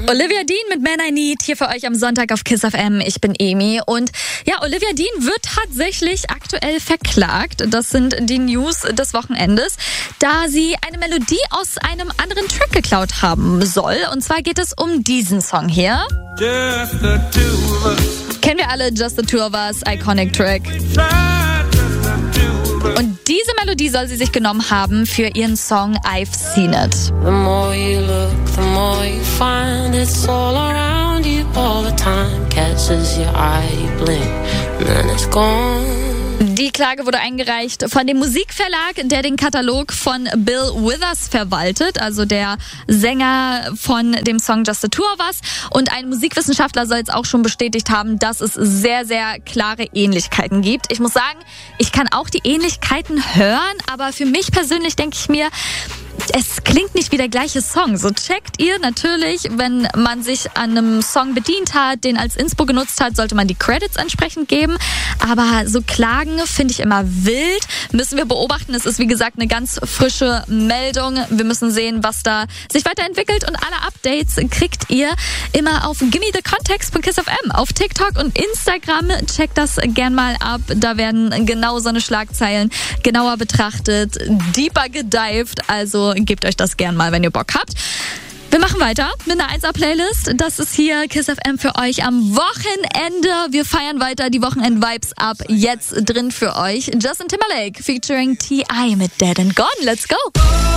Olivia Dean mit Man I Need hier für euch am Sonntag auf Kiss FM. Ich bin Emi und ja, Olivia Dean wird tatsächlich aktuell verklagt. Das sind die News des Wochenendes, da sie eine Melodie aus einem anderen Track geklaut haben soll. Und zwar geht es um diesen Song hier. Just the two of us. Kennen wir alle, Just the Two of Us, Iconic Track. Und diese Melodie soll sie sich genommen haben für ihren Song I've Seen It. The more you look, the more you find it's all around you all the time. Catches your eye, you blink, and then it's gone. Die Klage wurde eingereicht von dem Musikverlag, der den Katalog von Bill Withers verwaltet, also der Sänger von dem Song Just the Two of Us. Und ein Musikwissenschaftler soll jetzt auch schon bestätigt haben, dass es sehr, sehr klare Ähnlichkeiten gibt. Ich muss sagen, ich kann auch die Ähnlichkeiten hören, aber für mich persönlich denke ich mir, es klingt nicht wie der gleiche Song. So checkt ihr natürlich, wenn man sich an einem Song bedient hat, den als Inspo genutzt hat, sollte man die Credits entsprechend geben. Aber so Klagen finde ich immer wild. Müssen wir beobachten. Es ist wie gesagt eine ganz frische Meldung. Wir müssen sehen, was da sich weiterentwickelt. Und alle Updates kriegt ihr immer auf gimmthecontext.kissfm auf TikTok und Instagram. Checkt das gern mal ab. Da werden genau so eine Schlagzeilen genauer betrachtet, deeper gedived. Also gebt euch das gern mal, wenn ihr Bock habt. Wir machen weiter mit einer 1er-Playlist. Das ist hier Kiss FM für euch am Wochenende. Wir feiern weiter die Wochenend-Vibes ab. Jetzt drin für euch Justin Timberlake featuring T.I. mit Dead and Gone. Let's go!